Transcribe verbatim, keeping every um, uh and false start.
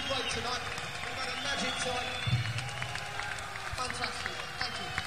great tonight. We've had a magic time. Fantastic. Thank you.